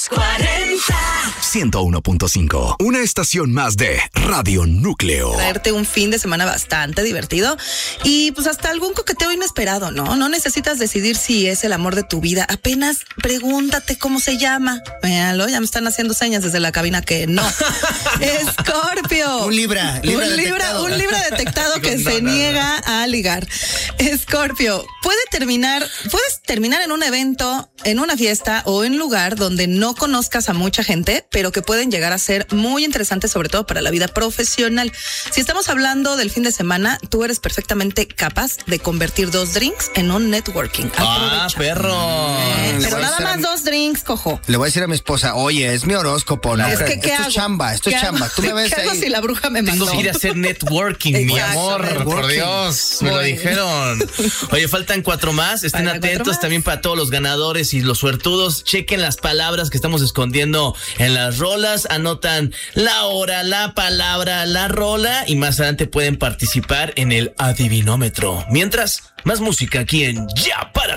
101.5, una estación más de Radio Núcleo. Traerte un fin de semana bastante divertido y pues hasta algún coqueteo inesperado, ¿no? No necesitas decidir si es el amor de tu vida, apenas pregúntate cómo se llama. Véanlo, ya me están haciendo señas desde la cabina que no. Escorpio. Un libra detectado que se niega a ligar. Escorpio, puedes terminar en un evento, en una fiesta o en un lugar donde no conozcas a mucha gente, pero que pueden llegar a ser muy interesantes, sobre todo para la vida profesional. Si estamos hablando del fin de semana, tú eres perfectamente capaz de convertir 2 drinks en un networking. Aprovecha. Perro. Pero nada más 2 drinks, cojo. Le voy a decir a mi esposa, oye, es mi horóscopo, ¿no? Es que, ¿qué hago? Esto es chamba. Tú me ves ¿Qué hago ahí. si la bruja me mandó? Tengo que ir a hacer networking, mi amor. Por Dios, me lo dijeron. Oye, faltan 4 más. Estén atentos también para todos los ganadores y los suertudos. Chequen las palabras que estamos escondiendo en las rolas. Anotan la hora, la palabra, la rola y más adelante pueden participar en el adivinómetro. Mientras, más música aquí en Ya Párate.